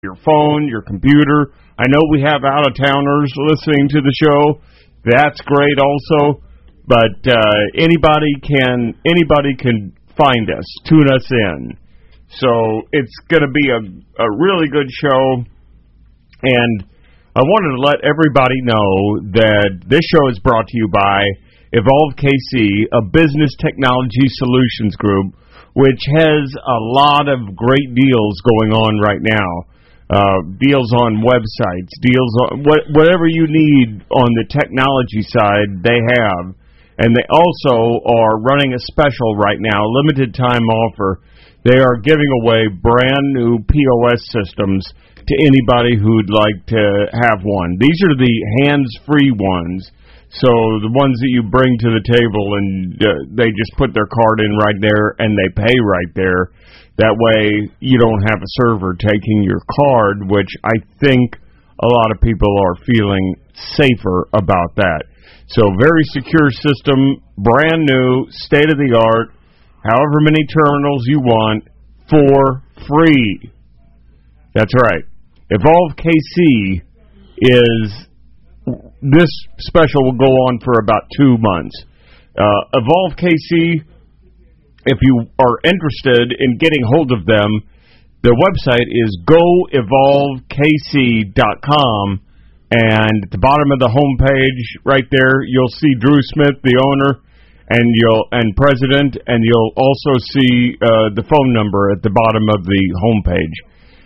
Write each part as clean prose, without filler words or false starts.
your phone, your computer. I know we have out-of-towners listening to the show. That's great also. But anybody can find us, tune us in. So it's going to be a really good show. And I wanted to let everybody know that this show is brought to you by Evolve KC, a business technology solutions group, which has a lot of great deals going on right now. Deals on websites, deals on whatever you need on the technology side, they have. And they also are running a special right now, limited time offer. They are giving away brand new POS systems to anybody who'd like to have one. These are the hands-free ones. So the ones that you bring to the table and they just put their card in right there and they pay right there. That way you don't have a server taking your card, which I think a lot of people are feeling safer about that. So very secure system, brand new, state-of-the-art, however many terminals you want, for free. That's right. Evolve KC is... This special will go on for about 2 months. Evolve KC, if you are interested in getting hold of them, their website is goevolvekc.com, and at the bottom of the homepage right there, you'll see Drew Smith, the owner, and president, and you'll also see the phone number at the bottom of the homepage.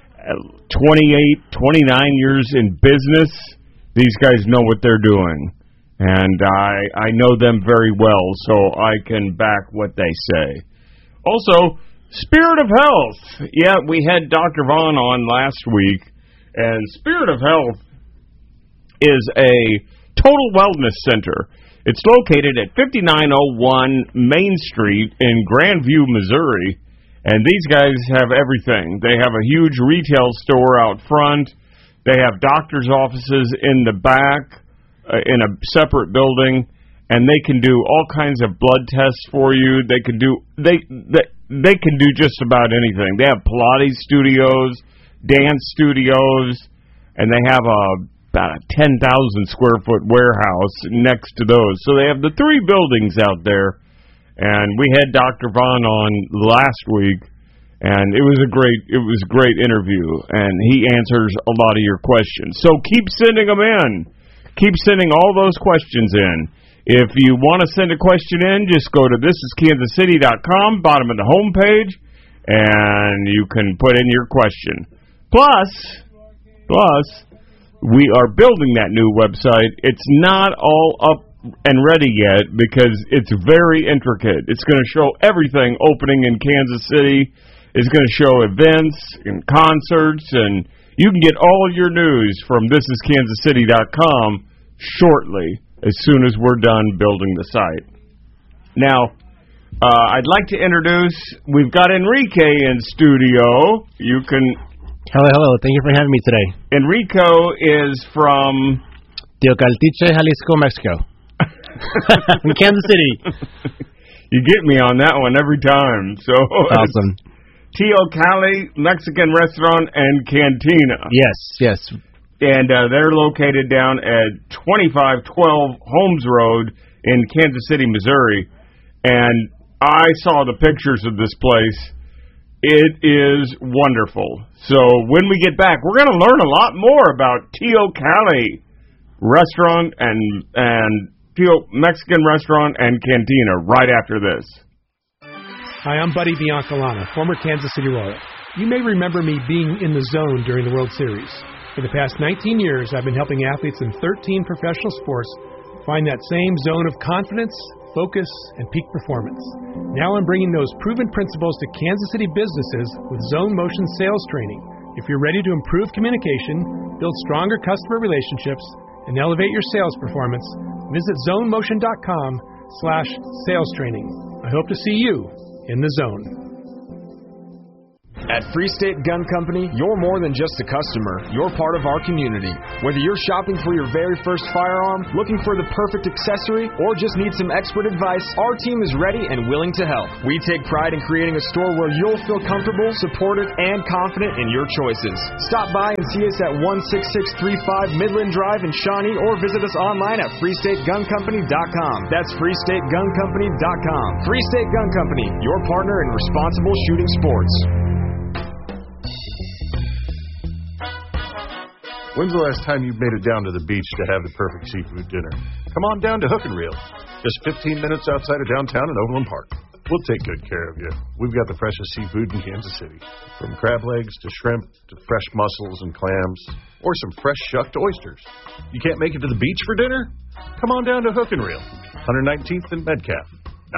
29 years in business. These guys know what they're doing, and I know them very well, so I can back what they say. Also, Spirit of Health. Yeah, we had Dr. Vaughn on last week, and Spirit of Health is a total wellness center. It's located at 5901 Main Street in Grandview, Missouri, and these guys have everything. They have a huge retail store out front. They have doctors' offices in the back, in a separate building, and they can do all kinds of blood tests for you. They can do just about anything. They have Pilates studios, dance studios, and they have about a 10,000 square foot warehouse next to those. So they have the 3 buildings out there, and we had Dr. Vaughn on last week. And it was a great interview, and he answers a lot of your questions. So keep sending them in. Keep sending all those questions in. If you want to send a question in, just go to thisiskansascity.com, bottom of the homepage, and you can put in your question. Plus, we are building that new website. It's not all up and ready yet because it's very intricate. It's going to show everything opening in Kansas City. It's going to show events and concerts, and you can get all your news from thisiskansascity.com shortly, as soon as we're done building the site. Now, I'd like to introduce, we've got Enrique in studio. You can... Hello. Thank you for having me today. Enrico is from... Teocaltiche, Jalisco, Mexico. In Kansas City. You get me on that one every time. So awesome. Teocalli Mexican Restaurant and Cantina. Yes. And they're located down at 2512 Holmes Road in Kansas City, Missouri. And I saw the pictures of this place. It is wonderful. So when we get back, we're going to learn a lot more about Teocalli Restaurant and Mexican Restaurant and Cantina right after this. Hi, I'm Buddy Biancalana, former Kansas City Royal. You may remember me being in the zone during the World Series. For the past 19 years, I've been helping athletes in 13 professional sports find that same zone of confidence, focus, and peak performance. Now I'm bringing those proven principles to Kansas City businesses with Zone Motion sales training. If you're ready to improve communication, build stronger customer relationships, and elevate your sales performance, visit zonemotion.com/sales training. I hope to see you in the zone. At Free State Gun Company, you're more than just a customer. You're part of our community. Whether you're shopping for your very first firearm, looking for the perfect accessory, or just need some expert advice, our team is ready and willing to help. We take pride in creating a store where you'll feel comfortable, supported, and confident in your choices. Stop by and see us at 16635 Midland Drive in Shawnee, or visit us online at freestateguncompany.com. That's freestateguncompany.com. Free State Gun Company, your partner in responsible shooting sports. When's the last time you made it down to the beach to have the perfect seafood dinner? Come on down to Hook and Reel. Just 15 minutes outside of downtown in Overland Park. We'll take good care of you. We've got the freshest seafood in Kansas City. From crab legs to shrimp to fresh mussels and clams, or some fresh shucked oysters. You can't make it to the beach for dinner? Come on down to Hook and Reel, 119th and Metcalf,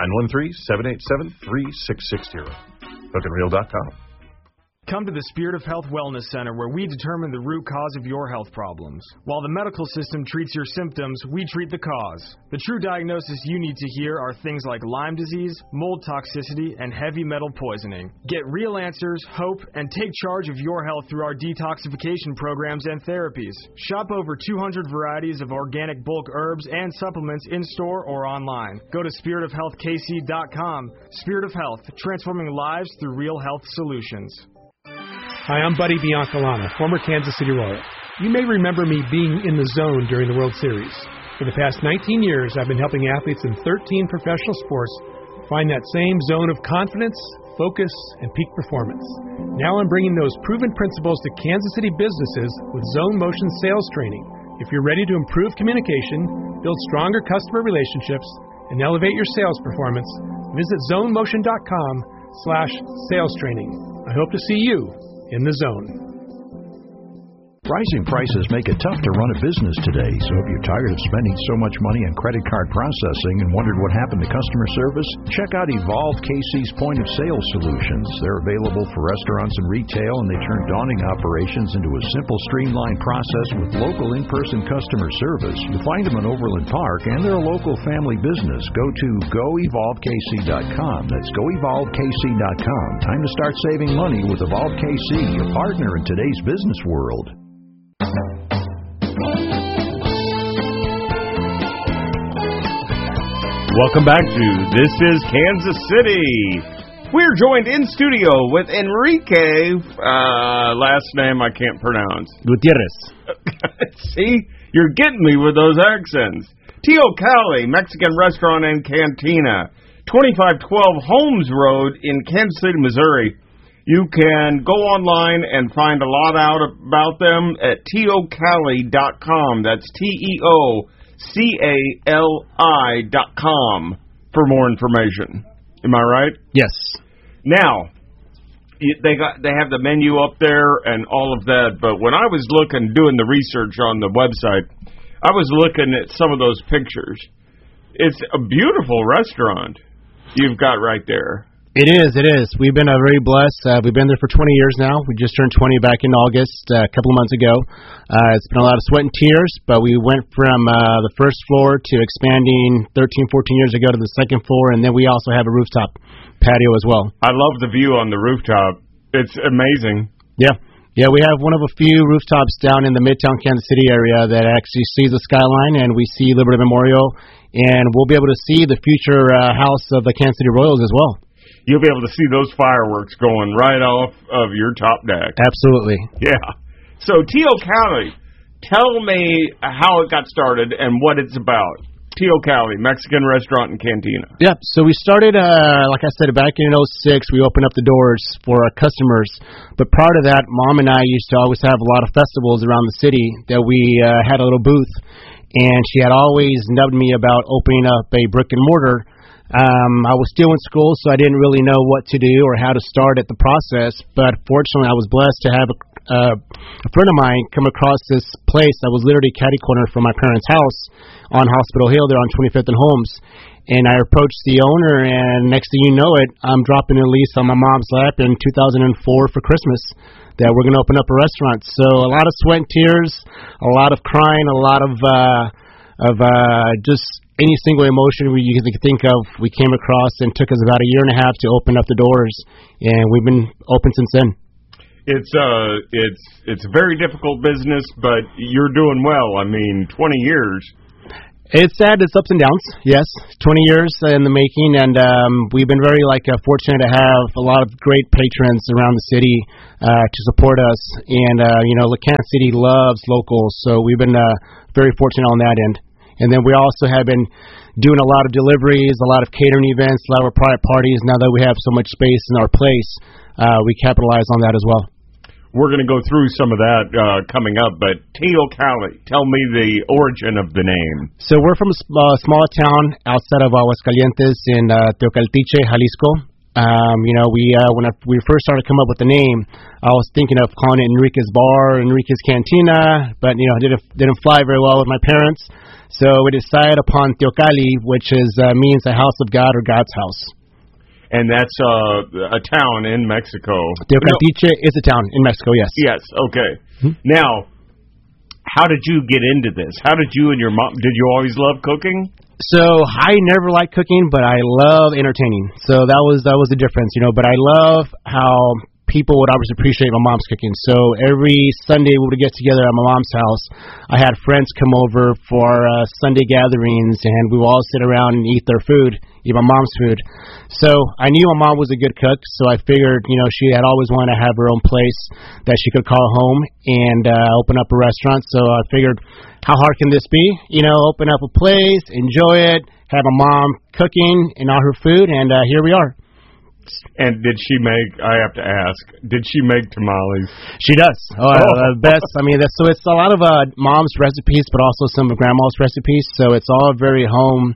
913-787-3660. hookandreel.com. Come to the Spirit of Health Wellness Center, where we determine the root cause of your health problems. While the medical system treats your symptoms, we treat the cause. The true diagnosis you need to hear are things like Lyme disease, mold toxicity, and heavy metal poisoning. Get real answers, hope, and take charge of your health through our detoxification programs and therapies. Shop over 200 varieties of organic bulk herbs and supplements in-store or online. Go to spiritofhealthkc.com. Spirit of Health, transforming lives through real health solutions. Hi, I'm Buddy Biancalana, former Kansas City Royal. You may remember me being in the zone during the World Series. For the past 19 years, I've been helping athletes in 13 professional sports find that same zone of confidence, focus, and peak performance. Now I'm bringing those proven principles to Kansas City businesses with Zone Motion sales training. If you're ready to improve communication, build stronger customer relationships, and elevate your sales performance, visit zonemotion.com/sales training. I hope to see you in the zone. Rising prices make it tough to run a business today, so if you're tired of spending so much money on credit card processing and wondered what happened to customer service, check out Evolved KC's point-of-sale solutions. They're available for restaurants and retail, and they turn daunting operations into a simple, streamlined process with local in-person customer service. You'll find them in Overland Park, and they're a local family business. Go to goevolvedkc.com. That's goevolvedkc.com. Time to start saving money with Evolved KC, your partner in today's business world. Welcome back to This is Kansas City. We're joined in studio with Enrique, last name I can't pronounce. Gutierrez. See, you're getting me with those accents. Tio Cali, Mexican Restaurant and Cantina, 2512 Holmes Road in Kansas City, Missouri. You can go online and find a lot out about them at teocali.com. That's TEOCALI.com for more information. Am I right? Yes. Now, they have the menu up there and all of that, but when I was doing the research on the website, I was looking at some of those pictures. It's a beautiful restaurant you've got right there. It is. We've been very blessed. We've been there for 20 years now. We just turned 20 back in August, a couple of months ago. It's been a lot of sweat and tears, but we went from the first floor to expanding 13, 14 years ago to the second floor, and then we also have a rooftop patio as well. I love the view on the rooftop. It's amazing. Yeah, we have one of a few rooftops down in the Midtown Kansas City area that actually sees the skyline, and we see Liberty Memorial, and we'll be able to see the future house of the Kansas City Royals as well. You'll be able to see those fireworks going right off of your top deck. Absolutely. Yeah. So, Tio Cali, tell me how it got started and what it's about. Tio Cali, Mexican Restaurant and Cantina. Yep. So we started, like I said, back in 2006. We opened up the doors for our customers. But prior to that, Mom and I used to always have a lot of festivals around the city that we had a little booth. And she had always nubbed me about opening up a brick and mortar. I was still in school, so I didn't really know what to do or how to start at the process, but fortunately I was blessed to have a friend of mine come across this place that was literally catty-corner from my parents' house on Hospital Hill there on 25th and Holmes, and I approached the owner, and next thing you know it, I'm dropping a lease on my mom's lap in 2004 for Christmas that we're going to open up a restaurant. So a lot of sweat and tears, a lot of crying, a lot of just any single emotion you can think of, we came across, and took us about a year and a half to open up the doors, and we've been open since then. It's a very difficult business, but you're doing well. I mean, 20 years. It's had its ups and downs, yes. 20 years in the making, and we've been very fortunate to have a lot of great patrons around the city to support us. And Kansas City loves locals, so we've been very fortunate on that end. And then we also have been doing a lot of deliveries, a lot of catering events, a lot of private parties. Now that we have so much space in our place, we capitalize on that as well. We're going to go through some of that coming up, but Teocalli, tell me the origin of the name. So we're from a small town outside of Aguascalientes in Teocaltiche, Jalisco. When we first started to come up with the name, I was thinking of calling it Enrique's Bar, Enrique's Cantina, but it didn't fly very well with my parents. So we decided upon Teocalli, which means the house of God or God's house. And that's a town in Mexico. Teocaltiche is a town in Mexico, yes. Yes, okay. Mm-hmm. Now, how did you get into this? How did you and your mom, did you always love cooking? So I never liked cooking, but I love entertaining. So that was the difference, But I love how people would always appreciate my mom's cooking. So every Sunday we would get together at my mom's house. I had friends come over for Sunday gatherings, and we would all sit around and eat their food, eat my mom's food. So I knew my mom was a good cook, so I figured, she had always wanted to have her own place that she could call home and open up a restaurant. So I figured, how hard can this be? Open up a place, enjoy it, have my mom cooking and all her food, and here we are. And did she make, I have to ask, did she make tamales? She does. The best. I mean, so it's a lot of mom's recipes, but also some of grandma's recipes. So it's all very home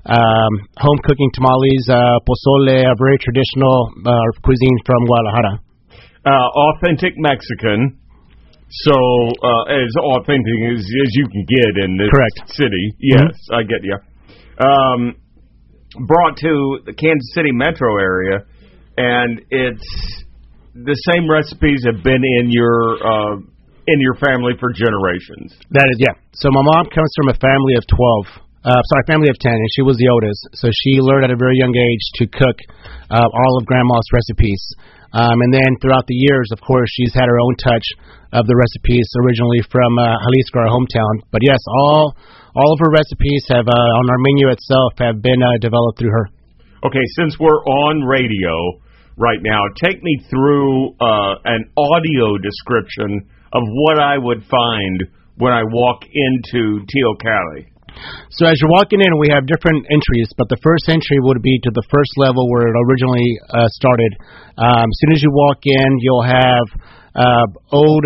cooking tamales, pozole, a very traditional cuisine from Guadalajara. Authentic Mexican. So as authentic as you can get in this Correct. City. Yes, I get you. Brought to the Kansas City metro area. And it's the same recipes have been in your family for generations. That is, yeah. So my mom comes from a family of 10, and she was the oldest. So she learned at a very young age to cook all of Grandma's recipes. And then throughout the years, of course, she's had her own touch of the recipes originally from Jalisco, our hometown. But yes, all of her recipes have on our menu itself have been developed through her. Okay, since we're on radio right now, take me through an audio description of what I would find when I walk into Teocalli. So as you're walking in, we have different entries, but the first entry would be to the first level where it originally started. As soon as you walk in, you'll have old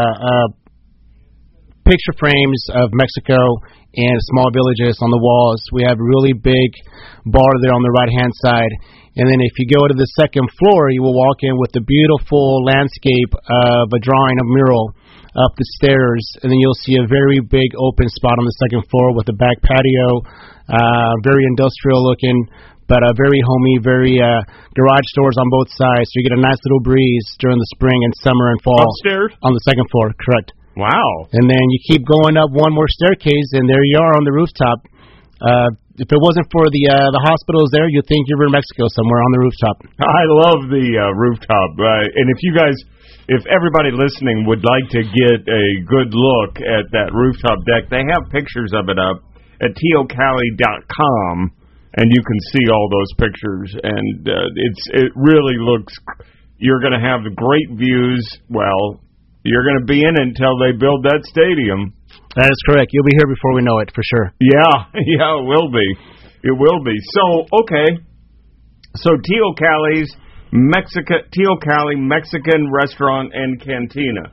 picture frames of Mexico and small villages on the walls. We have a really big bar there on the right-hand side. And then if you go to the second floor, you will walk in with the beautiful landscape of a drawing, a mural, up the stairs. And then you'll see a very big open spot on the second floor with a back patio, very industrial looking, but very homey, very garage doors on both sides. So you get a nice little breeze during the spring and summer and fall. Upstairs? On the second floor, correct. Wow. And then you keep going up one more staircase, and there you are on the rooftop. If it wasn't for the hospitals there, you'd think you were in Mexico somewhere on the rooftop. I love the rooftop. And if everybody listening would like to get a good look at that rooftop deck, they have pictures of it up at teocalli.com, and you can see all those pictures. And it really looks, you're going to have great views. Well, you're going to be in it until they build that stadium. That is correct. You'll be here before we know it, for sure. Yeah, it will be. It will be. So, okay. So, Teocalli Mexican Restaurant and Cantina.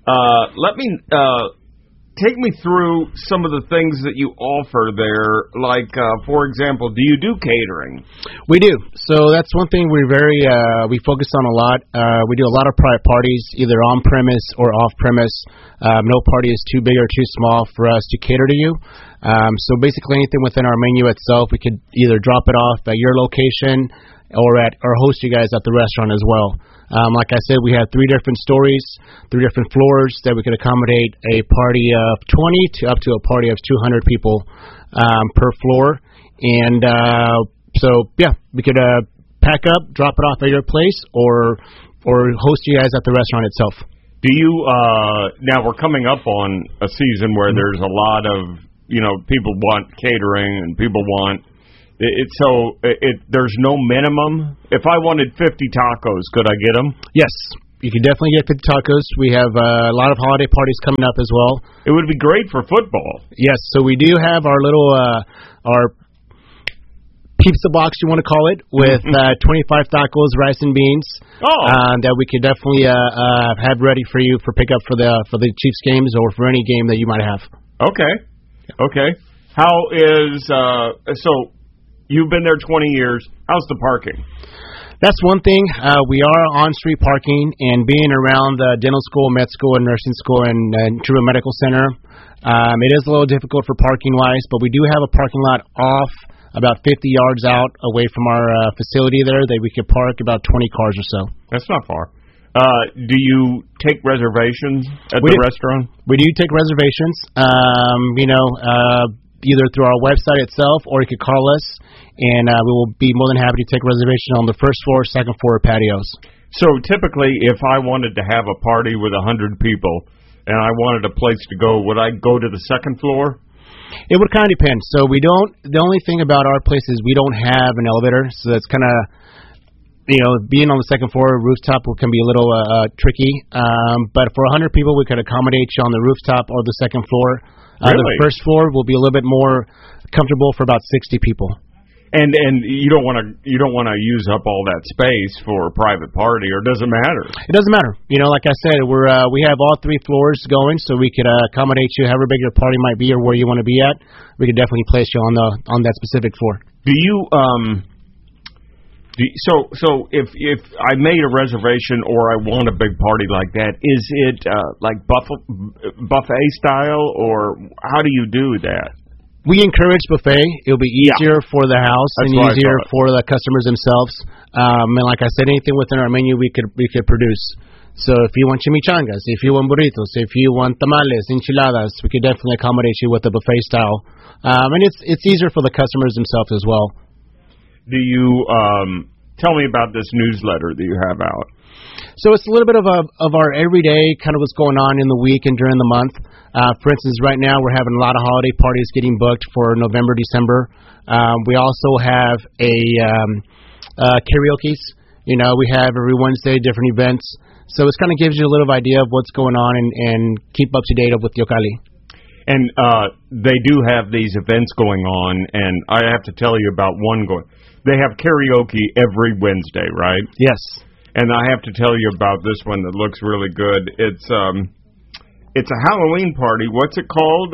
Take me through some of the things that you offer there. Like, for example, do you do catering? We do. So that's one thing we focus on a lot. We do a lot of private parties, either on premise or off premise. No party is too big or too small for us to cater to you. So basically, anything within our menu itself, we could either drop it off at your location or host you guys at the restaurant as well. Like I said, we have 3 different stories, 3 different floors that we could accommodate a party of 20 to up to a party of 200 people per floor. And so, yeah, we could pack up, drop it off at your place, or or host you guys at the restaurant itself. Do you now we're coming up on a season where there's a lot of, people want catering and people want there's no minimum. If I wanted 50 tacos, could I get them? Yes, you can definitely get 50 tacos. We have a lot of holiday parties coming up as well. It would be great for football. Yes, so we do have our little our pizza box, you want to call it, with 25 tacos, rice and beans. That we could definitely have ready for you for pickup for the Chiefs games or for any game that you might have. Okay. How is so? You've been there 20 years. How's the parking? That's one thing. We are on-street parking, and being around the dental school, med school, and nursing school, and Truman Medical Center, it is a little difficult for parking-wise, but we do have a parking lot off about 50 yards out away from our facility there that we could park about 20 cars or so. That's not far. Do you take reservations at the restaurant? We do take reservations, either through our website itself or you could call us, and we will be more than happy to take a reservation on the first floor, second floor patios. So typically, if I wanted to have a party with 100 people and I wanted a place to go, would I go to the second floor? It would kind of depend. So the only thing about our place is we don't have an elevator, so that's kind of, being on the second floor rooftop can be a little tricky. But for 100 people, we could accommodate you on the rooftop or the second floor. Really? The first floor will be a little bit more comfortable for about 60 people. And you don't want to use up all that space for a private party, or does it matter? It doesn't matter. Like I said, we have all 3 floors going, so we could accommodate you however big your party might be or where you want to be at. We could definitely place you on that specific floor. Do you So if I made a reservation or I want a big party like that, is it like buffet style, or how do you do that? We encourage buffet. It'll be easier for the house and easier for the customers themselves. And like I said, anything within our menu we could produce. So if you want chimichangas, if you want burritos, if you want tamales, enchiladas, we could definitely accommodate you with the buffet style. And it's easier for the customers themselves as well. Do you tell me about this newsletter that you have out? So it's a little bit of our everyday, kind of what's going on in the week and during the month. For instance, right now we're having a lot of holiday parties getting booked for November, December. We also have a karaoke's. We have every Wednesday different events. So it kind of gives you a little idea of what's going on and keep up to date with Teocalli. And they do have these events going on, and I have to tell you about one going. They have karaoke every Wednesday, right? Yes. And I have to tell you about this one that looks really good. It's a Halloween party. What's it called?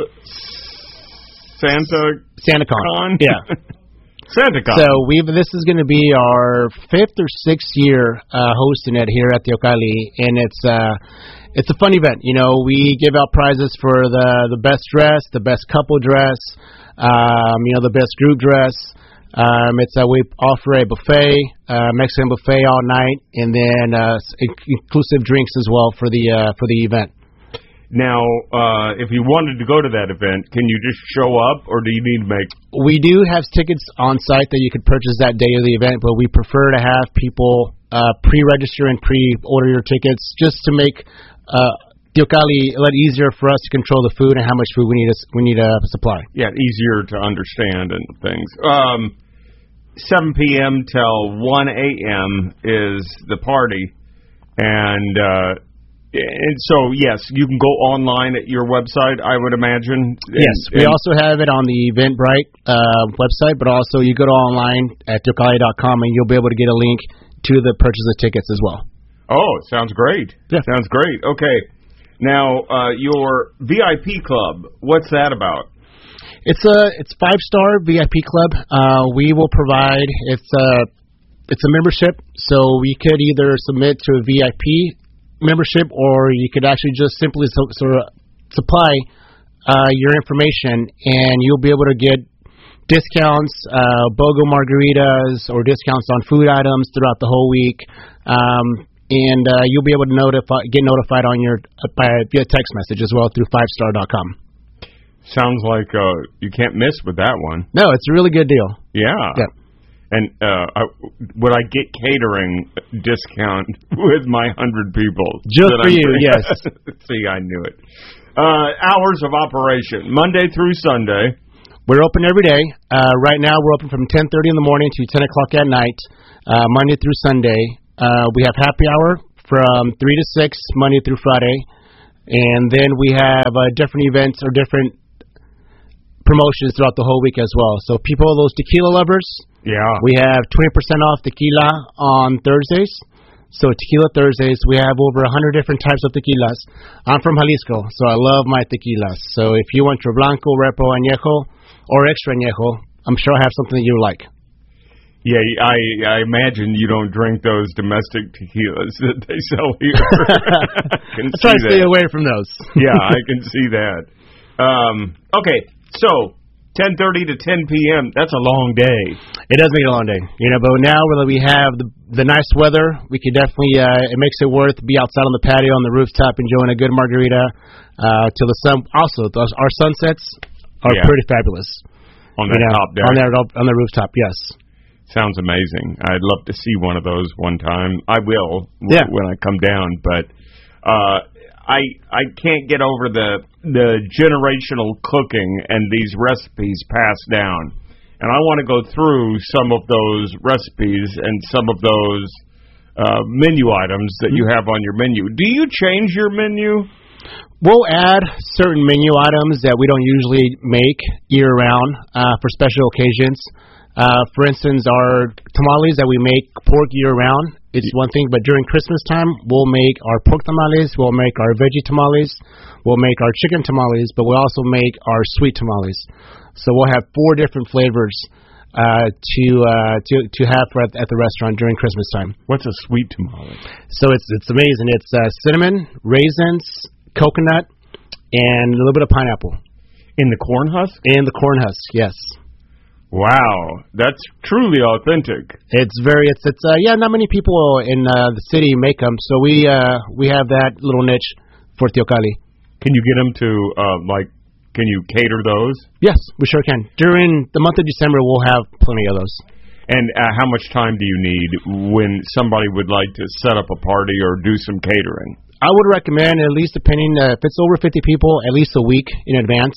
SantaCon. Yeah. SantaCon. So this is going to be our 5th or 6th year hosting it here at Teocalli, and it's a fun event. We give out prizes for the best dress, the best couple dress, the best group dress. We offer a buffet, Mexican buffet all night, and then inclusive drinks as well for the event. Now, if you wanted to go to that event, can you just show up, or do you need to make... We do have tickets on site that you could purchase that day of the event, but we prefer to have people pre-register and pre-order your tickets just to make Teocalli a lot easier for us to control the food and how much food we need to supply. Yeah, easier to understand and things. 7 p.m. till 1 a.m. is the party, and so yes, you can go online at your website, I would imagine. Yes, we also have it on the Eventbrite website, but also you go to online at teocalli.com and you'll be able to get a link to the purchase of tickets as well. Oh, sounds great. Yeah. Sounds great. Okay. Now, your VIP club, what's that about? It's 5-star VIP club. We will provide it's a membership, so we could either submit to a VIP membership, or you could actually just simply supply your information, and you'll be able to get discounts, BOGO margaritas, or discounts on food items throughout the whole week. And you'll be able to get notified on via text message as well through 5star.com. Sounds like you can't miss with that one. No, it's a really good deal. Yeah. And would I get catering discount with my 100 people? Just for you, yes. See, I knew it. Hours of operation, Monday through Sunday. We're open every day. Right now, we're open from 10:30 in the morning to 10 o'clock at night, Monday through Sunday. We have happy hour from 3 to 6, Monday through Friday. And then we have different events or different promotions throughout the whole week as well. So people, those tequila lovers, we have 20% off tequila on Thursdays. So Tequila Thursdays, we have over 100 different types of tequilas. I'm from Jalisco, so I love my tequilas. So if you want your Blanco, Repo, Añejo, or Extra Añejo, I'm sure I have something that you like. Yeah, I imagine you don't drink those domestic tequilas that they sell here. I try to stay away from those. Yeah, I can see that. Okay, so 10:30 to 10 p.m., that's a long day. It does make it a long day. But now that we have the nice weather, we can definitely, it makes it worth be outside on the patio, on the rooftop, enjoying a good margarita till the sun. Also, our sunsets are pretty fabulous. On that top deck? On the rooftop, yes. Sounds amazing. I'd love to see one of those one time. I will when I come down, but I can't get over the generational cooking and these recipes passed down. And I want to go through some of those recipes and some of those menu items that you have on your menu. Do you change your menu? We'll add certain menu items that we don't usually make year-round for special occasions. For instance, our tamales that we make pork year-round, it's one thing, but during Christmas time, we'll make our pork tamales, we'll make our veggie tamales, we'll make our chicken tamales, but we'll also make our sweet tamales. So we'll have 4 different flavors to have at the restaurant during Christmas time. What's a sweet tamale? So it's amazing. It's cinnamon, raisins, coconut, and a little bit of pineapple. In the corn husk? In the corn husk, yes. Wow, that's truly authentic. It's not many people in the city make them, so we have that little niche for Teocalli. Can you get them to can you cater those? Yes, we sure can. During the month of December, we'll have plenty of those. And how much time do you need when somebody would like to set up a party or do some catering? I would recommend, at least depending if it's over 50 people, at least a week in advance.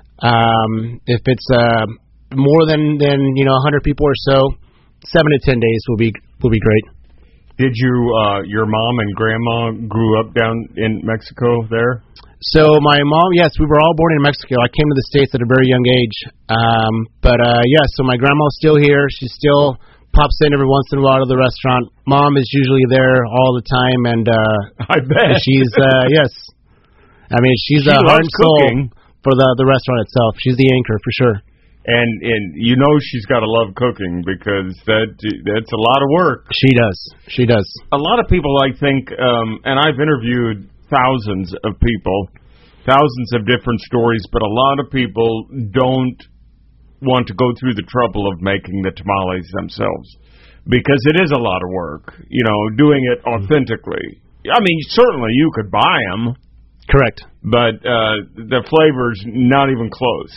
If it's more than 100 people or so, 7 to 10 days will be great. Did your mom and grandma grew up down in Mexico there? So my mom, yes, we were all born in Mexico. I came to the States at a very young age. So my grandma's still here. She still pops in every once in a while to the restaurant. Mom is usually there all the time, and I bet she's yes. I mean, she's a heart and soul for the restaurant itself. She's the anchor for sure. And she's got to love cooking because that's a lot of work. She does. A lot of people, I think, and I've interviewed thousands of people, thousands of different stories, but a lot of people don't want to go through the trouble of making the tamales themselves because it is a lot of work, doing it authentically. I mean, certainly you could buy them. Correct. But the flavor's not even close.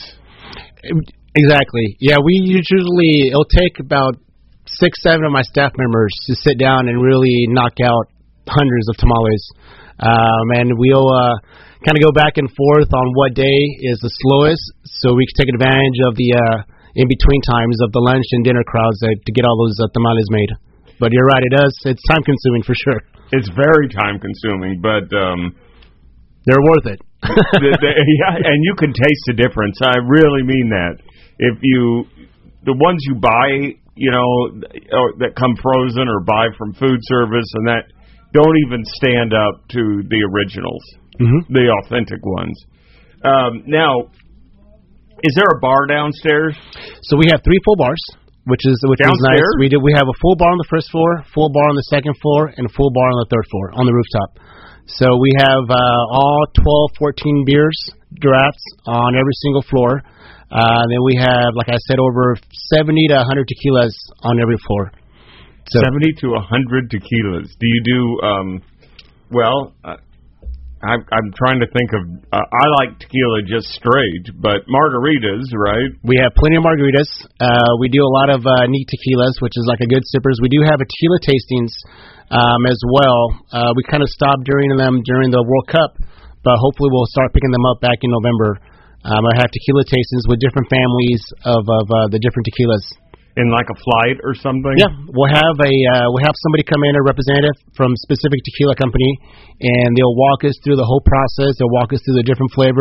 Exactly. Yeah, it'll take about 6-7 of my staff members to sit down and really knock out hundreds of tamales. And we'll kind of go back and forth on what day is the slowest, so we can take advantage of the in-between times of the lunch and dinner crowds to get all those tamales made. But you're right, it's time-consuming for sure. It's very time-consuming, but they're worth it. Yeah, and you can taste the difference. I really mean that. The ones you buy, that come frozen or buy from food service and that don't even stand up to the originals, the authentic ones. Now, is there a bar downstairs? So we have 3 full bars, which is nice. We have a full bar on the first floor, full bar on the second floor, and a full bar on the third floor on the rooftop. So we have all 12, 14 beers, drafts on every single floor. Then we have, like I said, over 70 to 100 tequilas on every floor. So 70 to 100 tequilas. Do you do, I'm trying to think of. I like tequila just straight, but margaritas, right? We have plenty of margaritas. We do a lot of neat tequilas, which is like a good sippers. We do have a tequila tastings as well. We kind of stopped during the World Cup, but hopefully we'll start picking them up back in November. I have tequila tastings with different families of the different tequilas. In like a flight or something? Yeah, we'll have somebody come in, a representative from specific tequila company, and they'll walk us through the whole process. They'll walk us through the different flavors.